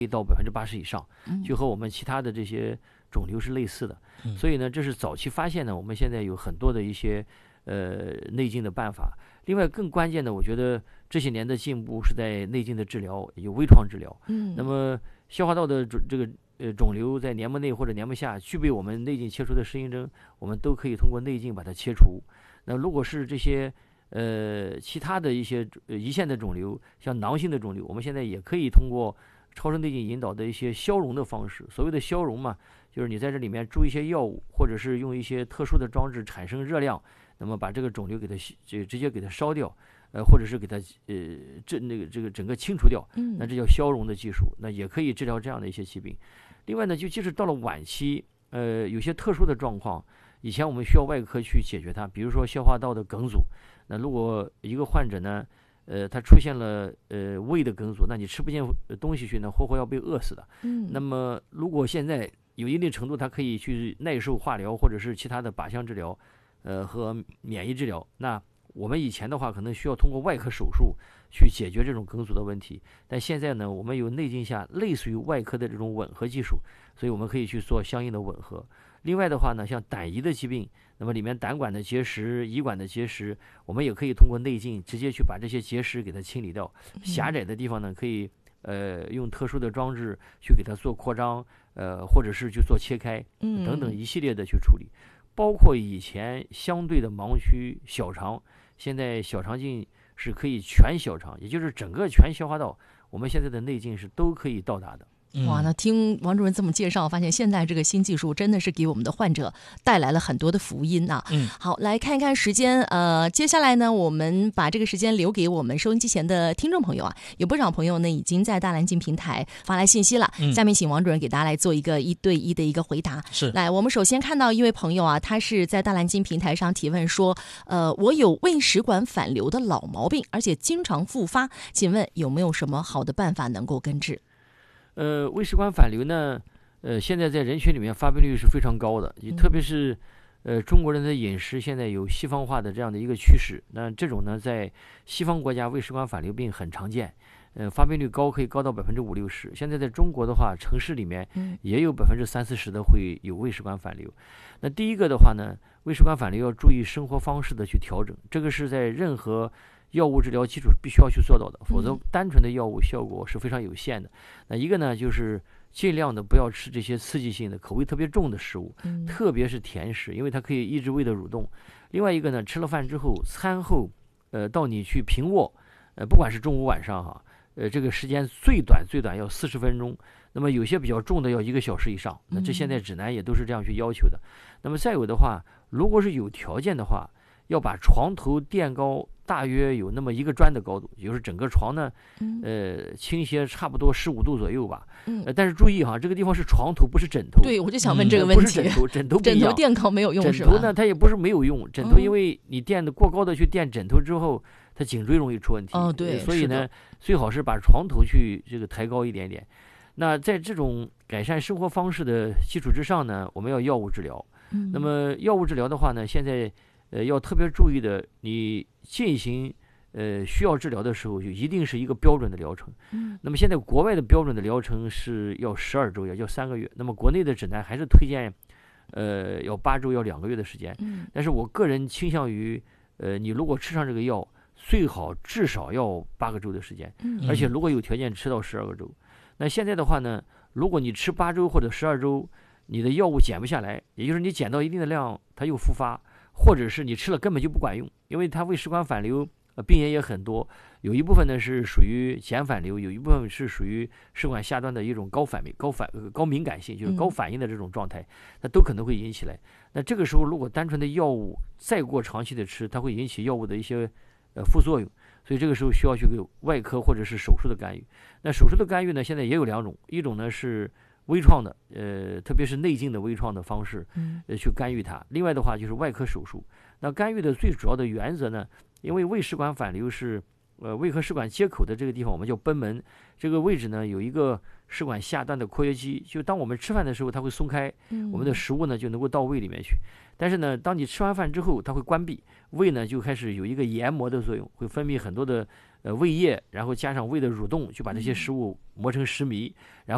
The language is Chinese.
到80%以上， 嗯就和我们其他的这些肿瘤是类似的。 嗯所以呢，这是早期发现呢，我们现在有很多的一些内镜的办法。另外更关键的，我觉得这些年的进步是在内镜的治疗，有微创治疗。那么消化道的这个肿瘤在黏膜内或者黏膜下具备我们内镜切除的适应症，我们都可以通过内镜把它切除。那如果是这些其他的一些胰腺的肿瘤，像囊性的肿瘤，我们现在也可以通过超声内镜引导的一些消融的方式。所谓的消融嘛，就是你在这里面注一些药物，或者是用一些特殊的装置产生热量，那么把这个肿瘤给它直接给它烧掉，或者是给它这个整个清除掉，那这叫消融的技术，那也可以治疗这样的一些疾病。另外呢，就即使到了晚期，有些特殊的状况，以前我们需要外科去解决它，比如说消化道的梗阻。那如果一个患者呢，他出现了胃的梗阻，那你吃不进东西去呢，活活要被饿死的。那么如果现在有一定程度，他可以去耐受化疗或者是其他的靶向治疗，和免疫治疗。那我们以前的话，可能需要通过外科手术去解决这种梗阻的问题，但现在呢，我们有内镜下类似于外科的这种吻合技术，所以我们可以去做相应的吻合。另外的话呢，像胆胰的疾病，那么里面胆管的结石、胰管的结石，我们也可以通过内镜直接去把这些结石给它清理掉。狭窄的地方呢，可以用特殊的装置去给它做扩张，或者是去做切开，等等一系列的去处理。包括以前相对的盲区小肠，现在小肠镜是可以全小肠，也就是整个全消化道，我们现在的内镜是都可以到达的。 哇，那听王主任这么介绍，发现现在这个新技术真的是给我们的患者带来了很多的福音呐。好，来看一看时间，接下来呢，我们把这个时间留给我们收音机前的听众朋友啊，有不少朋友呢已经在大蓝鲸平台发来信息了。下面请王主任给大家来做一个1对1的一个回答。 是， 来，我们首先看到一位朋友啊，他是在大蓝鲸平台上提问说，我有胃食管反流的老毛病，而且经常复发，请问有没有什么好的办法能够根治？ 胃食管反流呢，现在在人群里面发病率是非常高的，特别是中国人的饮食现在有西方化的这样的一个趋势。那这种呢，在西方国家胃食管反流病很常见，发病率高，可以高到50%-60%。现在在中国的话，城市里面也有30-40%的会有胃食管反流。那第一个的话呢，胃食管反流要注意生活方式的去调整，这个是在任何药物治疗基础必须要去做到的，否则单纯的药物效果是非常有限的。那一个呢，就是尽量的不要吃这些刺激性的、口味特别重的食物，特别是甜食，因为它可以抑制胃的蠕动。另外一个呢，吃了饭之后，餐后，到你去平卧，不管是中午晚上哈，这个时间最短要40分钟。那么有些比较重的要1个小时以上，那这现在指南也都是这样去要求的。那么再有的话，如果是有条件的话，要把床头垫高大约有那么1个砖的高度，也就是整个床呢，倾斜差不多15度左右吧。但是注意哈，这个地方是床头，不是枕头。 对，我就想问这个问题。 不是枕头不一样， 枕头垫高没有用是吧？ 枕头呢，它也不是没有用，枕头因为你垫的过高的去垫枕头之后，它颈椎容易出问题。 对， 所以呢，最好是把床头去这个抬高一点点。那在这种改善生活方式的基础之上呢，我们要药物治疗。那么药物治疗的话呢，现在要特别注意的，你进行需要治疗的时候，就一定是一个标准的疗程。那么现在国外的标准的疗程是要12周，要3个月。那么国内的指南还是推荐要8周，要2个月的时间。但是我个人倾向于，你如果吃上这个药，最好至少要8个周的时间，而且如果有条件吃到12个周。那现在的话呢，如果你吃8周或者12周，你的药物减不下来，也就是你减到一定的量，它又复发，或者是你吃了根本就不管用，因为它胃食管反流病因也很多，有一部分呢是属于碱反流，有一部分是属于食管下端的一种高敏感性，就是高反应的这种状态，它都可能会引起来。那这个时候如果单纯的药物再过长期的吃，它会引起药物的一些副作用，所以这个时候需要去给外科或者是手术的干预。那手术的干预呢，现在也有2种，一种呢是微创的，特别是内镜的微创的方式，去干预它。另外的话就是外科手术。那干预的最主要的原则呢，因为胃食管反流是胃和食管接口的这个地方，我们叫贲门，这个位置呢有一个食管下端的括约肌，就当我们吃饭的时候，它会松开，我们的食物呢就能够到胃里面去。但是呢，当你吃完饭之后，它会关闭，胃呢就开始有一个研磨的作用，会分泌很多的胃液，然后加上胃的蠕动，就把这些食物磨成食糜，然后